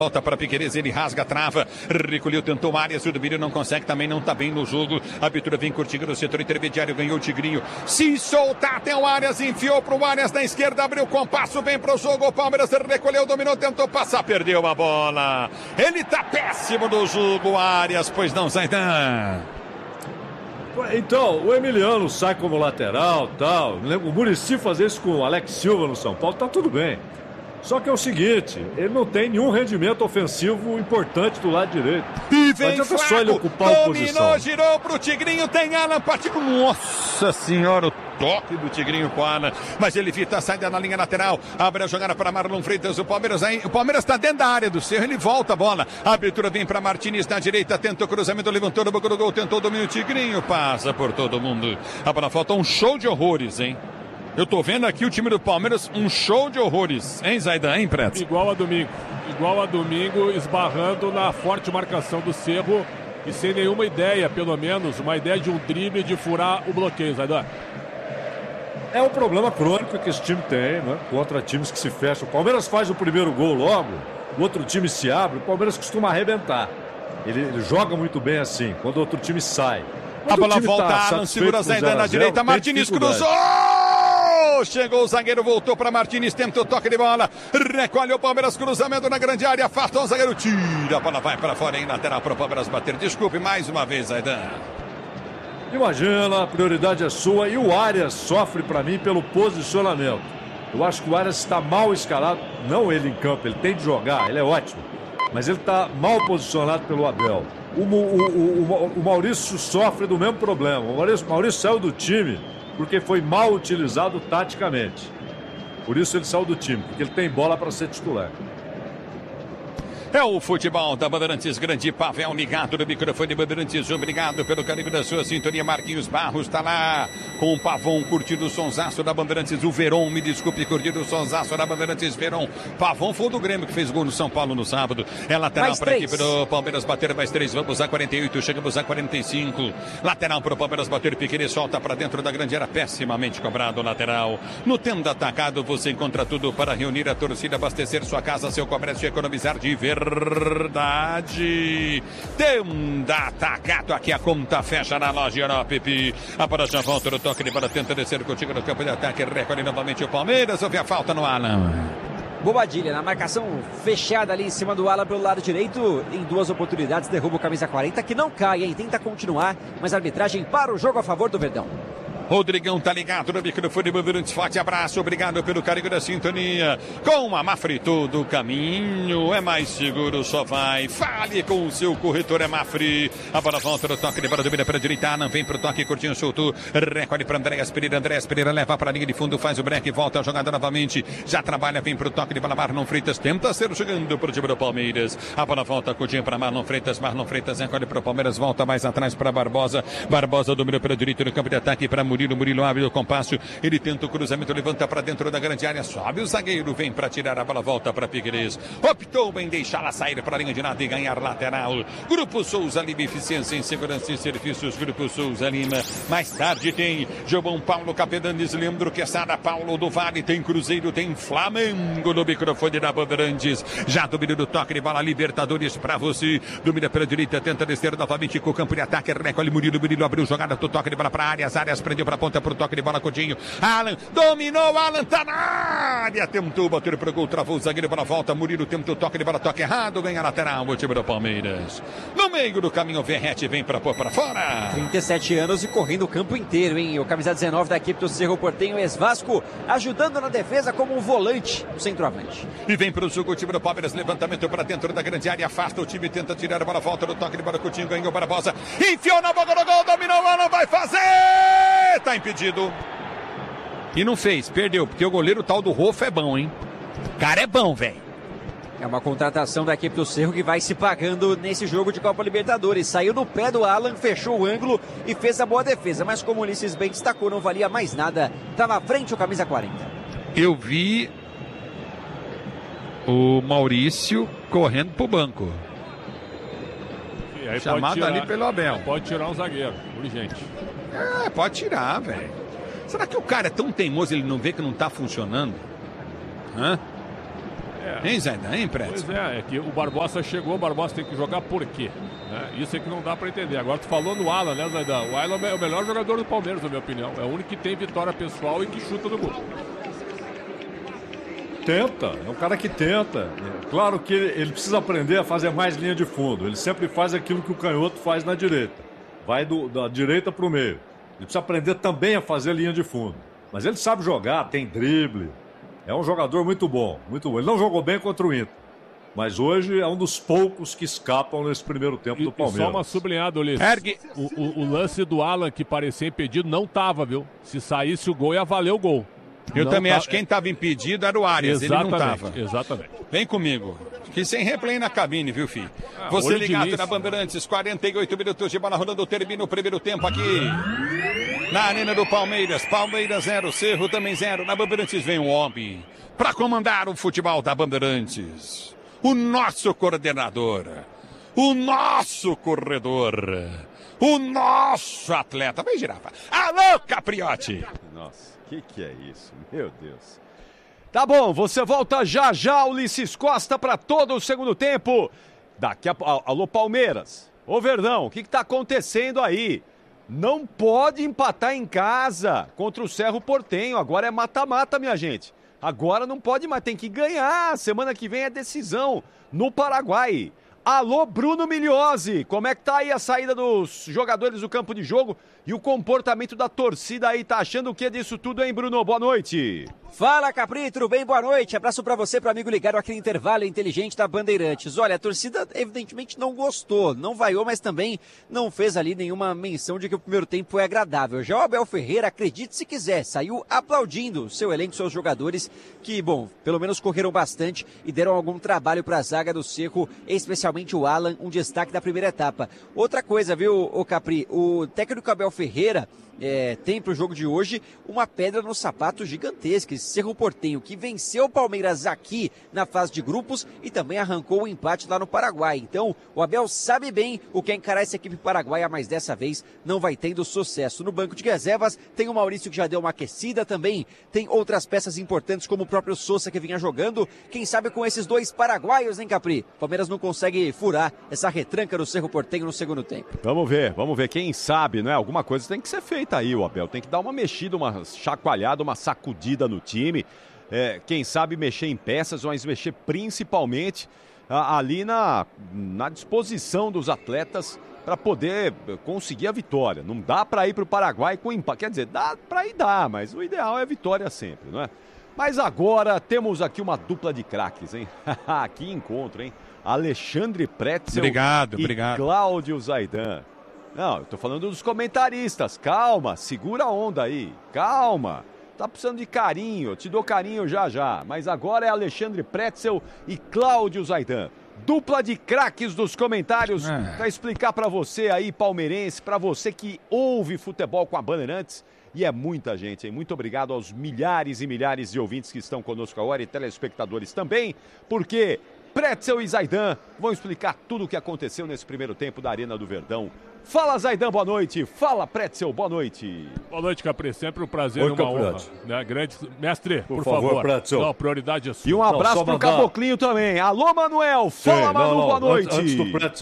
Volta para Piquerez, ele rasga a trava, recolheu, tentou áreas, o Domínio não consegue, também não está bem no jogo. A abertura vem curtindo no setor intermediário, ganhou o Tigrinho. Se soltar, tem o Arias, enfiou para o Arias na esquerda, abriu o compasso, vem para o jogo. O Palmeiras recolheu, dominou, tentou passar, perdeu a bola. Ele está péssimo no jogo, Arias, pois não, Zaidan. Então, o Emiliano sai como lateral, tal. O Muricy fazer isso com o Alex Silva no São Paulo, tá tudo bem. Só que é o seguinte, ele não tem nenhum rendimento ofensivo importante do lado direito. E vem não adianta só ele ocupar a posição. Dominou, girou pro Tigrinho, tem Alan, partiu. Nossa senhora, o toque do Tigrinho com Alan. Mas ele evita a saída na linha lateral. Abre a jogada para Marlon Freitas. O Palmeiras está dentro da área do Cerro, ele volta a bola. A abertura vem para Martins na direita, tentou o cruzamento, levantou no banco do gol, tentou o domínio. O Tigrinho passa por todo mundo. A bola falta um show de horrores, hein? Eu tô vendo aqui o time do Palmeiras, um show de horrores. Hein, Zaidan, hein, Preto? Igual a domingo, esbarrando na forte marcação do Cerro e sem nenhuma ideia, pelo menos, uma ideia de um drible de furar o bloqueio, Zaidan. É um problema crônico que esse time tem, né? Contra times que se fecham. O Palmeiras faz o primeiro gol logo, o outro time se abre, o Palmeiras costuma arrebentar. Ele joga muito bem assim, quando o outro time sai. A bola volta, Alan segura Zaidan na direita, Martins cruzou! Chegou o zagueiro, voltou para Martins, tenta o toque de bola, recolhe o Palmeiras, cruzamento na grande área, afasta o zagueiro, tira, a bola vai para fora, em lateral para o Palmeiras bater. Desculpe mais uma vez, Zaidan. Imagina, a prioridade é sua e o Arias sofre para mim pelo posicionamento. Eu acho que o Arias está mal escalado, não ele em campo, ele tem de jogar, ele é ótimo, mas ele está mal posicionado pelo Abel. O Maurício sofre do mesmo problema, o Maurício saiu do time porque foi mal utilizado taticamente. Por isso ele saiu do time, porque ele tem bola para ser titular. É o futebol da Bandeirantes, grande Pavel ligado no microfone Bandeirantes. Obrigado pelo carinho da sua sintonia. Marquinhos Barros está lá com o Pavão curtindo o sonsaço da Bandeirantes. O Verón, me desculpe, curtindo o sonsaço da Bandeirantes. Verón, Pavão foi o do Grêmio que fez gol no São Paulo no sábado. É lateral para a equipe do Palmeiras bater mais 3. Vamos a 48, chegamos a 45. Lateral para o Palmeiras bater. Piquerez solta para dentro da grande área. Pessimamente cobrado lateral. No Tenda Atacado você encontra tudo para reunir a torcida, abastecer sua casa, seu comércio e economizar de verdade. Tenda Atacado, aqui a conta fecha na loja Pipi. A bola já volta no toque de bola, tenta descer contigo no campo de ataque, recolhe novamente o Palmeiras. Houve a falta no Alan. Bobadilha na marcação fechada ali em cima do Alan pelo lado direito. Em duas oportunidades derruba o camisa 40, que não cai, hein? Tenta continuar, mas a arbitragem para o jogo a favor do Verdão. Rodrigão tá ligado no microfone Bandeirantes. Forte abraço, obrigado pelo carinho da sintonia. Com a Mafre todo o caminho é mais seguro, só vai. Fale com o seu corretor, é Mafre. A bola volta no toque de bola, domina para a direita. Alan vem pro toque, curtinho, soltou. Recolhe para Andréas Pereira leva para a linha de fundo, faz o break, volta a jogada novamente. Já trabalha, vem pro toque de bola. Marlon Freitas tenta ser chegando pro time do Palmeiras. A bola volta, curtinho para Marlon Freitas recolhe pro Palmeiras, volta mais atrás para Barbosa. Barbosa domina para a direita no campo de ataque para Murilo abre o compasso, ele tenta o cruzamento, levanta para dentro da grande área, sobe o zagueiro, vem para tirar a bola, volta para Piquerez, optou em deixá-la sair para a linha de nada e ganhar lateral. Grupo Souza Lima, eficiência em segurança e serviços, Grupo Souza Lima. Mais tarde tem João Paulo Capedanes, Leandro Quesada, Paulo do Vale, tem Cruzeiro, tem Flamengo no microfone da Bandeirantes. Já domina do toque de bola, Libertadores para você, domina pela direita, tenta descer novamente com o campo de ataque, recolhe Murilo abriu jogada do toque de bola para Arias prendeu para a ponta pro toque de bola, Coutinho. Alan dominou, Alan tá na área, tentou bater pro gol, travou o zagueiro para a volta. Murilo tentou o toque de bola, toque errado, ganha lateral o time do Palmeiras. No meio do caminho, Verrete vem para pôr para fora. 37 anos e correndo o campo inteiro, hein? O camisa 19 da equipe do Cerro Porteño, ex-Vasco, ajudando na defesa como um volante, o centroavante. E vem pro jogo o time do Palmeiras, levantamento para dentro da grande área, afasta o time, tenta tirar a bola, volta no toque de bola, Coutinho ganhou Barbosa, enfiou na boca do gol, dominou, Alan vai fazer! Tá impedido. E não fez, perdeu, porque o goleiro tal do Rofo é bom, hein? O cara é bom, velho. É uma contratação da equipe do Cerro que vai se pagando nesse jogo de Copa Libertadores. Saiu no pé do Alan, fechou o ângulo e fez a boa defesa. Mas como o Ulisses bem destacou, não valia mais nada. Tá na frente o camisa 40. Eu vi o Maurício correndo pro banco. Aí chamado tirar, ali pelo Abel. Pode tirar um zagueiro, urgente. É, pode tirar, velho. Será que o cara é tão teimoso, ele não vê que não tá funcionando? Hã? Hein, Zaidan? Hein, Pretzel? Pois é que o Barbosa chegou, o Barbosa tem que jogar por quê? Né? Isso é que não dá pra entender. Agora tu falou no Alan, né, Zaidan? O Alan é o melhor jogador do Palmeiras, na minha opinião. É o único que tem vitória pessoal e que chuta no gol. Tenta, é um cara que tenta. Claro que ele precisa aprender a fazer mais linha de fundo. Ele sempre faz aquilo que o canhoto faz na direita. Vai da direita para o meio. Ele precisa aprender também a fazer linha de fundo. Mas ele sabe jogar, tem drible. É um jogador muito bom, muito bom. Ele não jogou bem contra o Inter. Mas hoje é um dos poucos que escapam nesse primeiro tempo do Palmeiras. E só uma sublinhada, Ulisses. O lance do Alan que parecia impedido não tava, viu? Se saísse o gol, ia valer o gol. Eu também acho que quem estava impedido era o Arias, ele não estava. Exatamente. Vem comigo. Que sem replay na cabine, viu, filho? Você ligado na Bandeirantes, 48 minutos de bola rolando, termina o primeiro tempo aqui. Na Arena do Palmeiras, Palmeiras 0, Cerro também 0. Na Bandeirantes vem um homem para comandar o futebol da Bandeirantes. O nosso coordenador, o nosso corredor, o nosso atleta. Vem, Girafa. Alô, Capriotti. Nossa. Que é isso? Meu Deus. Tá bom, você volta já já, Ulisses Costa, para todo o segundo tempo. Daqui a alô, Palmeiras. Ô, Verdão, o que tá acontecendo aí? Não pode empatar em casa contra o Cerro Porteño. Agora é mata-mata, minha gente. Agora não pode mais, tem que ganhar. Semana que vem é decisão no Paraguai. Alô, Bruno Migliozzi, como é que tá aí a saída dos jogadores do campo de jogo e o comportamento da torcida aí? Tá achando o que disso tudo, hein, Bruno? Boa noite. Fala, Capri, tudo bem? Boa noite. Abraço pra você, pro amigo ligado aqui no intervalo inteligente da Bandeirantes. Olha, a torcida evidentemente não gostou, não vaiou, mas também não fez ali nenhuma menção de que o primeiro tempo foi agradável. Já o Abel Ferreira, acredite se quiser, saiu aplaudindo seu elenco, seus jogadores, que, bom, pelo menos correram bastante e deram algum trabalho pra zaga do Cerro, especialmente o Alan, um destaque da primeira etapa. Outra coisa, viu, o Capri, o técnico Abel Ferreira tem pro jogo de hoje uma pedra no sapato gigantesca. Esse Cerro Porteño que venceu o Palmeiras aqui na fase de grupos e também arrancou o empate lá no Paraguai. Então o Abel sabe bem o que é encarar essa equipe paraguaia, mas dessa vez não vai tendo sucesso. No banco de reservas tem o Maurício que já deu uma aquecida também, tem outras peças importantes como o próprio Sousa que vinha jogando. Quem sabe com esses dois paraguaios, hein, Capri? O Palmeiras não consegue furar essa retranca do Cerro Porteño no segundo tempo. Vamos ver. Quem sabe, né? Alguma coisa tem que ser feita aí, o Abel. Tem que dar uma mexida, uma chacoalhada, uma sacudida no time. Quem sabe mexer em peças, mas mexer principalmente ali na disposição dos atletas para poder conseguir a vitória. Não dá para ir para o Paraguai com empate. Quer dizer, dá para ir, mas o ideal é a vitória sempre, não é? Mas agora temos aqui uma dupla de craques, hein? Que encontro, hein? Alexandre Pretzel e Cláudio Zaidan. Não, eu tô falando dos comentaristas. Calma, segura a onda aí. Calma. Tá precisando de carinho, eu te dou carinho já já. Mas agora é Alexandre Pretzel e Cláudio Zaidan. Dupla de craques dos comentários para explicar para você aí, palmeirense, para você que ouve futebol com a Bandeirantes. E é muita gente, hein? Muito obrigado aos milhares e milhares de ouvintes que estão conosco agora e telespectadores também, porque Pretzel e Zaidan vão explicar tudo o que aconteceu nesse primeiro tempo da Arena do Verdão. Fala, Zaidan, boa noite. Fala, Pretzel, boa noite. Boa noite, Capri. Sempre um prazer e uma honra. Né? Grande mestre, por favor. Pretzel. Não, prioridade é sua. E um abraço pro Caboclinho também. Alô, Manuel. Fala, Manu, boa noite. Antes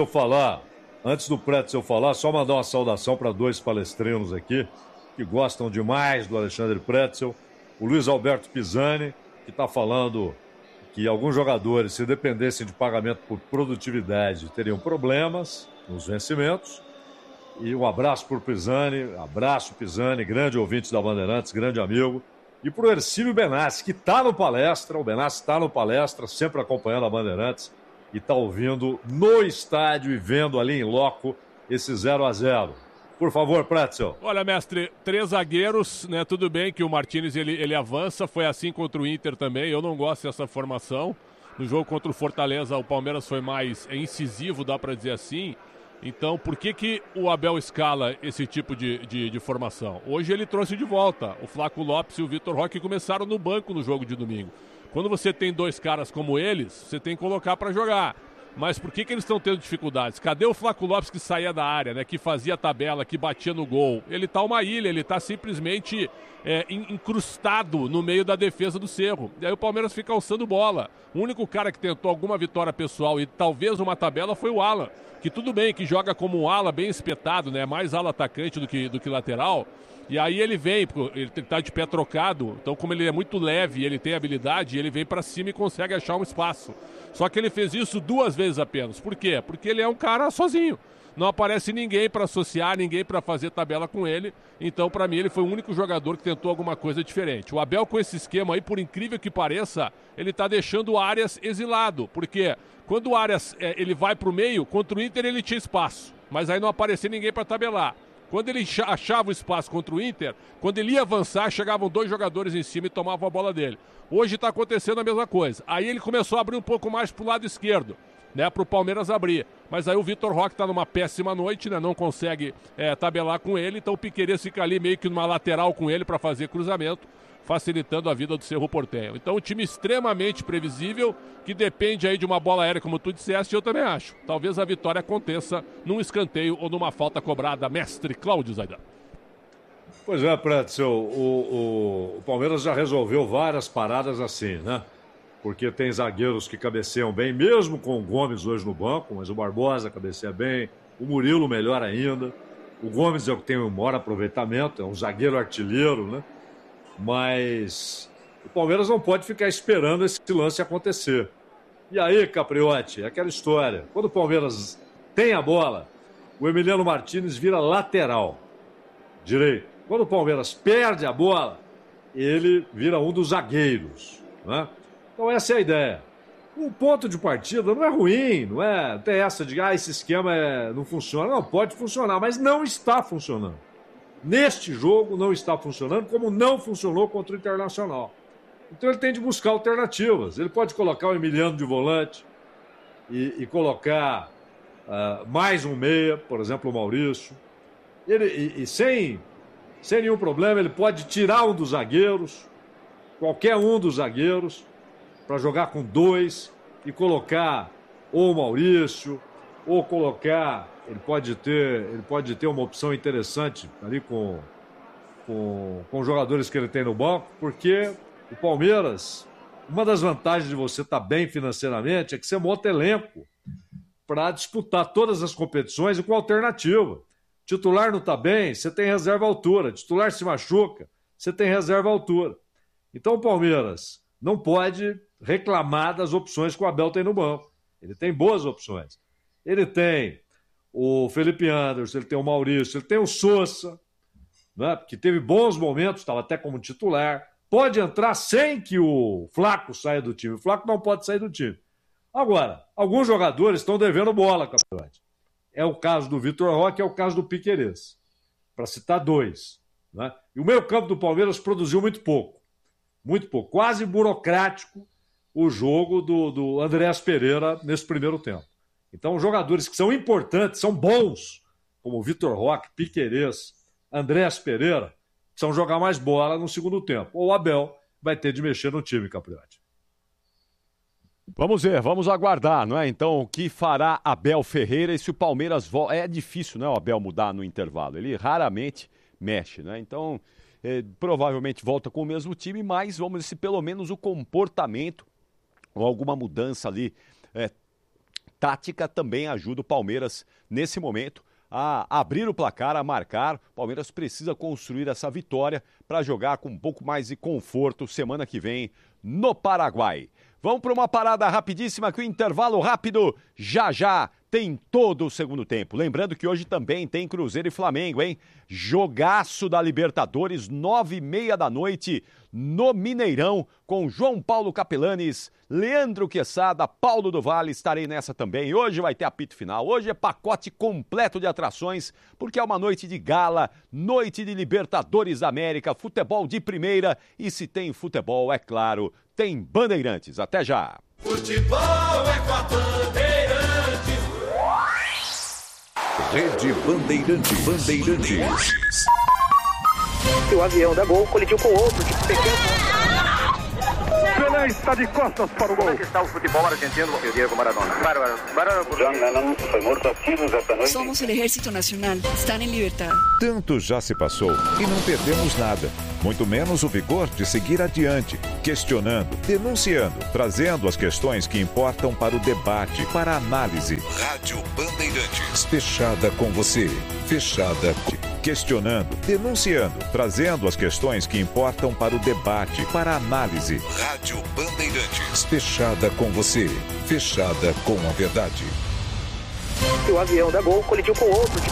do Pretzel falar, só mandar uma saudação para dois palestrinos aqui que gostam demais do Alexandre Pretzel. O Luiz Alberto Pisani, que está falando que alguns jogadores, se dependessem de pagamento por produtividade, teriam problemas nos vencimentos. E um abraço para o Pisani, grande ouvinte da Bandeirantes, grande amigo. E para o Hercílio Benassi, que está no palestra, o Benassi está no palestra, sempre acompanhando a Bandeirantes, e está ouvindo no estádio e vendo ali em loco esse 0-0. Por favor, Pretzel. Olha, mestre, 3 zagueiros, né? Tudo bem que o Martínez ele avança, foi assim contra o Inter também. Eu não gosto dessa formação. No jogo contra o Fortaleza, o Palmeiras foi mais incisivo, dá para dizer assim. Então, por que o Abel escala esse tipo de formação? Hoje ele trouxe de volta o Flaco Lopes e o Vitor Roque, que começaram no banco no jogo de domingo. Quando você tem 2 caras como eles, você tem que colocar para jogar. Mas por que eles estão tendo dificuldades? Cadê o Flaco Lopes que saía da área, né? Que fazia a tabela, que batia no gol? Ele tá uma ilha, ele tá simplesmente incrustado no meio da defesa do Cerro. E aí o Palmeiras fica alçando bola. O único cara que tentou alguma vitória pessoal e talvez uma tabela foi o Alan. Que tudo bem, que joga como um ala bem espetado, né? Mais ala atacante do que lateral. E aí ele vem, ele tá de pé trocado, então como ele é muito leve e ele tem habilidade, ele vem para cima e consegue achar um espaço. Só que ele fez isso 2 vezes apenas. Por quê? Porque ele é um cara sozinho. Não aparece ninguém para associar, ninguém para fazer tabela com ele. Então, para mim, ele foi o único jogador que tentou alguma coisa diferente. O Abel, com esse esquema aí, por incrível que pareça, ele tá deixando o Arias exilado. Porque quando o Arias ele vai pro meio, contra o Inter ele tinha espaço. Mas aí não aparecia ninguém para tabelar. Quando ele achava o espaço contra o Inter, quando ele ia avançar, chegavam 2 jogadores em cima e tomavam a bola dele. Hoje está acontecendo a mesma coisa. Aí ele começou a abrir um pouco mais para o lado esquerdo, né, para o Palmeiras abrir. Mas aí o Vitor Roque está numa péssima noite, né, não consegue tabelar com ele, então o Piquerez fica ali meio que numa lateral com ele para fazer cruzamento, facilitando a vida do Cerro Porteño. Então um time extremamente previsível, que depende aí de uma bola aérea, como tu disseste, eu também acho. Talvez a vitória aconteça num escanteio ou numa falta cobrada. Mestre Cláudio Zaidan. Pois é, Pretzel, o Palmeiras já resolveu várias paradas assim, né? Porque tem zagueiros que cabeceiam bem, mesmo com o Gomes hoje no banco, mas o Barbosa cabeceia bem, o Murilo melhor ainda, o Gomes é o que tem um maior aproveitamento, é um zagueiro artilheiro, né? Mas o Palmeiras não pode ficar esperando esse lance acontecer. E aí, Capriotti, é aquela história. Quando o Palmeiras tem a bola, o Emiliano Martínez vira lateral direito. Quando o Palmeiras perde a bola, ele vira um dos zagueiros, né? Então essa é a ideia. O ponto de partida não é ruim, não é tem essa de esse esquema não funciona. Não, pode funcionar, mas não está funcionando. Neste jogo não está funcionando, como não funcionou contra o Internacional. Então ele tem de buscar alternativas. Ele pode colocar o Emiliano de volante e colocar mais um meia, por exemplo, o Maurício. Ele, sem nenhum problema, ele pode tirar um dos zagueiros, qualquer um dos zagueiros, para jogar com 2 e colocar ou o Maurício, ou colocar... Ele pode ter uma opção interessante ali com os jogadores que ele tem no banco, porque o Palmeiras, uma das vantagens de você estar bem financeiramente é que você monta elenco para disputar todas as competições e com alternativa. Titular não está bem, você tem reserva à altura. Titular se machuca, você tem reserva à altura. Então o Palmeiras não pode reclamar das opções que o Abel tem no banco. Ele tem boas opções. Ele tem o Felipe Anderson, ele tem o Maurício, ele tem o Sousa, né, que teve bons momentos, estava até como titular. Pode entrar sem que o Flaco saia do time. O Flaco não pode sair do time. Agora, alguns jogadores estão devendo bola, campeonato. É o caso do Vitor Roque, é o caso do Piquerez, para citar 2. Né? E o meio-campo do Palmeiras produziu muito pouco, quase burocrático o jogo do Andréas Pereira nesse primeiro tempo. Então, jogadores que são importantes, são bons, como o Vitor Roque, Piquerez, Andréas Pereira, precisam jogar mais bola no segundo tempo. Ou o Abel vai ter de mexer no time, Capriotti. Vamos ver, vamos aguardar, não é? Então, o que fará Abel Ferreira e se o Palmeiras volta? É difícil, né, o Abel mudar no intervalo. Ele raramente mexe, né? Então, provavelmente volta com o mesmo time, mas vamos ver se pelo menos o comportamento ou alguma mudança ali tática também ajuda o Palmeiras nesse momento a abrir o placar, a marcar. O Palmeiras precisa construir essa vitória para jogar com um pouco mais de conforto semana que vem no Paraguai. Vamos para uma parada rapidíssima, que o intervalo rápido já tem todo o segundo tempo. Lembrando que hoje também tem Cruzeiro e Flamengo, hein? Jogaço da Libertadores, 9h30 da noite, no Mineirão, com João Paulo Capelanes, Leandro Quesada, Paulo do Vale, estarei nessa também. Hoje vai ter apito final, hoje é pacote completo de atrações, porque é uma noite de gala, noite de Libertadores da América, futebol de primeira, e se tem futebol, é claro, tem Bandeirantes. Até já! Futebol é com a Bandeirantes. Rede Bandeirantes. O avião da Gol colidiu com outro, pequeno. Pelé está de costas para o gol. Como é que está o futebol argentino, o Diego Maradona? Bárbaro. John Lennon foi morto a tiros esta noite. Somos o Ejército Nacional. Estão em liberdade. Tanto já se passou e não perdemos nada. Muito menos o vigor de seguir adiante, questionando, denunciando, trazendo as questões que importam para o debate, para a análise. Rádio Bandeirantes. Fechada com você. Fechada. Questionando, denunciando, trazendo as questões que importam para o debate, para a análise. Rádio Bandeirantes. Fechada com você. Fechada com a verdade. O avião da Gol colidiu com outro